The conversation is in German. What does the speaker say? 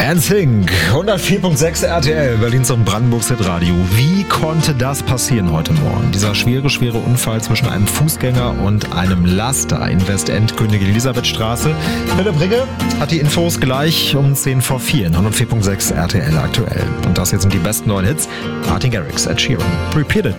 NSYNC, 104.6 RTL, Berlins und Brandenburgs Hitradio. Wie konnte das passieren heute Morgen? Dieser schwere Unfall zwischen einem Fußgänger und einem Laster in Westend, Königin Elisabethstraße. Philipp Rigge hat die Infos gleich um 10 vor 4, 104.6 RTL aktuell. Und das jetzt sind die besten neuen Hits. Martin Garrix, Ed Sheeran, Repeat It.